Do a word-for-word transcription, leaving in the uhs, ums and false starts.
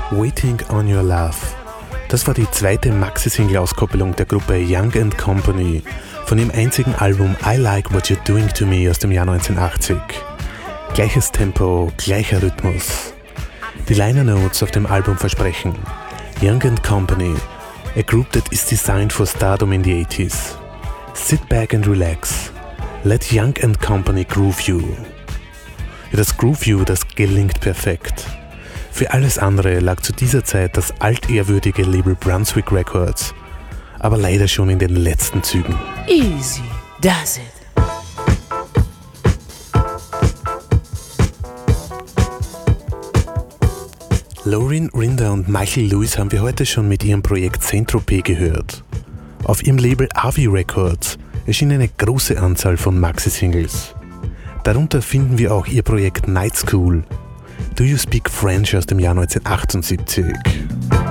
Waiting on Your Love. Das war die zweite Maxi-Single-Auskopplung der Gruppe Young and Company von ihrem einzigen Album I Like What You're Doing to Me aus dem Jahr neunzehnhundertachtzig. Gleiches Tempo, gleicher Rhythmus. Die Liner Notes auf dem Album versprechen: Young and Company, a group that is designed for stardom in the eighties. Sit back and relax. Let Young and Company groove you. Ja, das Groove You, das gelingt perfekt. Für alles andere lag zu dieser Zeit das altehrwürdige Label Brunswick Records, aber leider schon in den letzten Zügen. Easy does it. Lauren Rinder und Michael Lewis haben wir heute schon mit ihrem Projekt Saint-Tropez gehört. Auf ihrem Label Avi Records erschien eine große Anzahl von Maxi-Singles. Darunter finden wir auch ihr Projekt Night School, Do You Speak French aus dem Jahr neunzehnhundertachtundsiebzig.